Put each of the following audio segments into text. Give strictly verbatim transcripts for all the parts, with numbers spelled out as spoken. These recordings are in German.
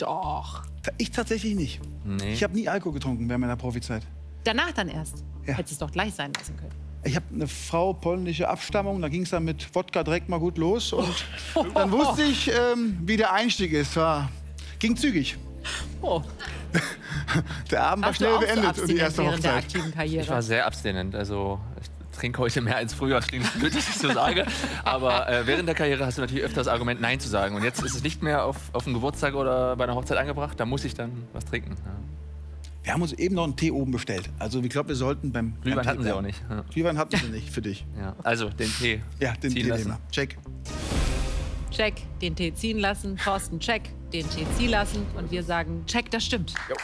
Doch. Ich tatsächlich nicht. Nee. Ich habe nie Alkohol getrunken während meiner Profizeit. Danach dann erst. Ja. Hättest es doch gleich sein lassen können. Ich habe eine Frau polnische Abstammung, da ging es dann mit Wodka direkt mal gut los. Und dann wusste ich, ähm, wie der Einstieg ist. War, ging zügig. Oh. Der Abend war Warst du schnell auch so beendet und die abstinent erste während der Hochzeit. aktiven Karriere? Ich war sehr abstinent. Also ich trinke heute mehr als früher. Das klingt blöd, dass ich so sage. Aber äh, während der Karriere hast du natürlich öfter das Argument, Nein zu sagen. Und jetzt ist es nicht mehr auf, auf einen Geburtstag oder bei einer Hochzeit angebracht. Da muss ich dann was trinken. Ja. Wir haben uns eben noch einen Tee oben bestellt. Also ich glaube, wir sollten beim Glühwein beim hatten Tee sie auch bleiben. nicht. Ja. Glühwein hatten sie nicht für dich. Ja. Also den Tee. Ja, den ziehen Tee lassen. nehmen wir. Check. Check, den Tee ziehen lassen. Thorsten, check, den Tee ziehen lassen. Und wir sagen, check, das stimmt. Jo.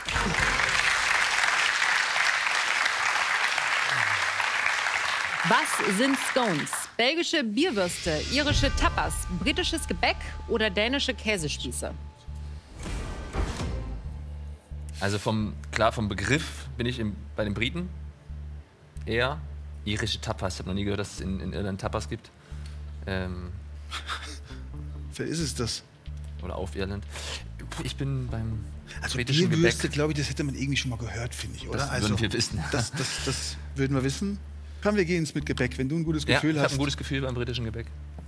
Was sind Scones? Belgische Bierwürste, irische Tapas, britisches Gebäck oder dänische Käsespieße? Also vom, klar, vom Begriff bin ich im, bei den Briten eher. Irische Tapas. Ich habe noch nie gehört, dass es in, in Irland Tapas gibt. Ähm, Wer ist es das? oder auf Irland. Ich bin beim Also britischen Bierwürste, Gebäck. glaube ich, das hätte man irgendwie schon mal gehört, finde ich, oder? Das also, würden wir wissen. Das, das, das würden wir wissen. Komm, wir gehen ins mit Gebäck, wenn du ein gutes Ja, Gefühl ich habe hast. ein gutes Gefühl beim britischen Gebäck.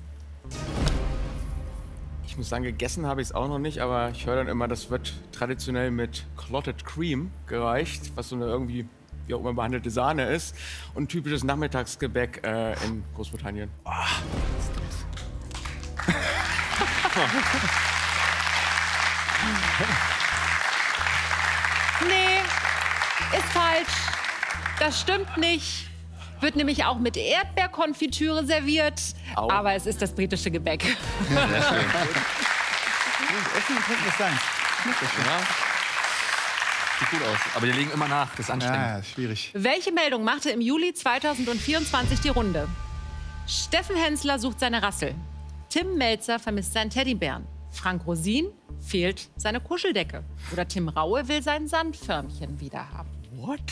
Ich muss sagen, gegessen habe ich es auch noch nicht, aber ich höre dann immer, das wird traditionell mit Clotted Cream gereicht, was so eine irgendwie wie auch immer behandelte Sahne ist und typisches Nachmittagsgebäck äh, in Großbritannien. Oh, Nee, ist falsch. Das stimmt nicht. Wird nämlich auch mit Erdbeerkonfitüre serviert. Au. Aber es ist das britische Gebäck. Sehr schön. Essen könnte das sein. Ja. Sieht gut aus. Aber die legen immer nach. Das ist anstrengend. Ja, ja, schwierig. Welche Meldung machte im Juli zweitausendvierundzwanzig die Runde? Steffen Hensler sucht seine Rassel. Tim Melzer vermisst seinen Teddybären. Frank Rosin fehlt seine Kuscheldecke. Oder Tim Raue will sein Sandförmchen wiederhaben. What?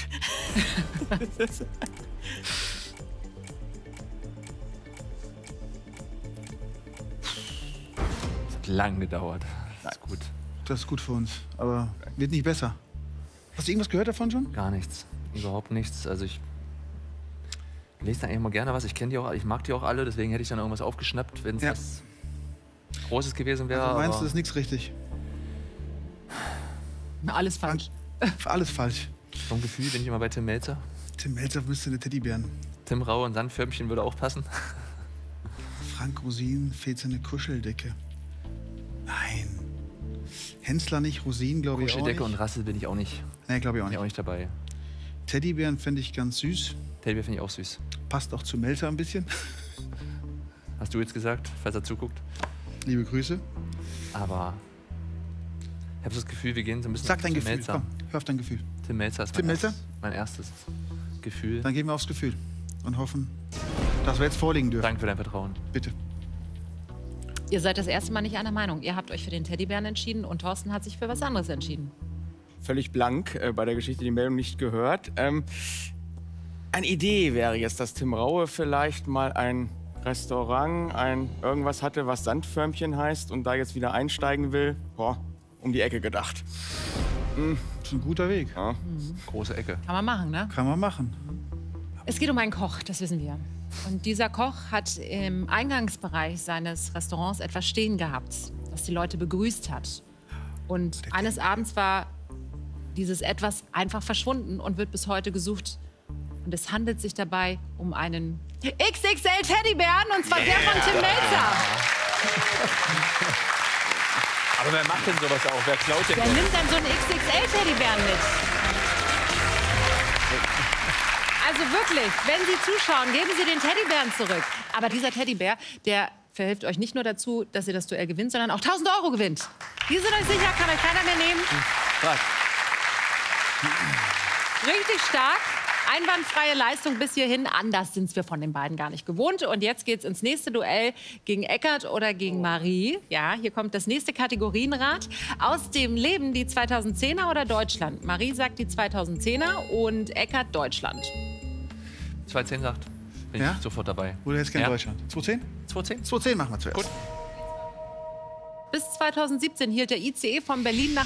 Das hat lang gedauert. Das ist gut. Das ist gut für uns, aber wird nicht besser. Hast du irgendwas gehört davon schon? Gar nichts. Überhaupt nichts. Also ich lese da eigentlich mal gerne was. Ich kenne die auch, ich mag die auch alle, deswegen hätte ich dann irgendwas aufgeschnappt, wenn es Ja. was Großes gewesen wäre. Also meinst du, aber das ist nichts richtig? Alles falsch. Alles falsch. vom Gefühl bin ich immer bei Tim Melzer. Tim Melzer müsste eine Teddybären. Tim Raue und Sandförmchen würde auch passen. Frank Rosin fehlt seine Kuscheldecke. Nein. Hensler nicht, Rosin glaube ich auch Kuscheldecke nicht. und Rassel bin ich auch nicht, Nee, glaube ich auch bin ich nicht. auch nicht dabei. Teddybären fände ich ganz süß. Teddybär finde ich auch süß. Passt auch zu Melzer ein bisschen. Hast du jetzt gesagt, falls er zuguckt. Liebe Grüße. Aber ich habe so das Gefühl, wir gehen so ein bisschen Sag dein Tim Gefühl. Melzer. Komm, hör auf dein Gefühl. Tim Melzer ist Tim mein, Melzer? Erst, mein erstes Gefühl. Dann gehen wir aufs Gefühl und hoffen, dass wir jetzt vorlegen dürfen. Danke für dein Vertrauen. Bitte. Ihr seid das erste Mal nicht einer Meinung. Ihr habt euch für den Teddybären entschieden und Thorsten hat sich für was anderes entschieden. Völlig blank, äh, bei der Geschichte die Meldung nicht gehört. Ähm, eine Idee wäre jetzt, dass Tim Raue vielleicht mal ein Restaurant, ein irgendwas hatte, was Sandförmchen heißt und da jetzt wieder einsteigen will. Boah, um die Ecke gedacht. Das ist ein guter Weg. Ja. Große Ecke. Kann man machen, ne? Kann man machen. Es geht um einen Koch, das wissen wir. Und dieser Koch hat im Eingangsbereich seines Restaurants etwas stehen gehabt, das die Leute begrüßt hat. Und eines Abends war dieses Etwas einfach verschwunden und wird bis heute gesucht. Und es handelt sich dabei um einen X X L Teddybären, und zwar der von Tim Melzer. Aber wer macht denn sowas auch? Wer klaut denn Wer das? nimmt dann so einen X X L Teddybären mit? Also wirklich, wenn Sie zuschauen, geben Sie den Teddybären zurück. Aber dieser Teddybär, der verhilft euch nicht nur dazu, dass ihr das Duell gewinnt, sondern auch tausend Euro gewinnt. Die sind euch sicher, kann euch keiner mehr nehmen. Was? Richtig stark. Einwandfreie Leistung bis hierhin. Anders sind wir von den beiden gar nicht gewohnt. Und jetzt geht's ins nächste Duell gegen Eckart oder gegen Marie. Ja, hier kommt das nächste Kategorienrad. Aus dem Leben die zweitausendzehner oder Deutschland? Marie sagt die zweitausendzehner und Eckart Deutschland. zweitausendzehn sagt. Bin Ja? ich sofort dabei. Oder jetzt kein Ja. Deutschland. zweitausendzehn? zweitausendzehn? zweitausendzehn machen wir zuerst. Gut. Bis zweitausendsiebzehn hielt der I C E von Berlin nach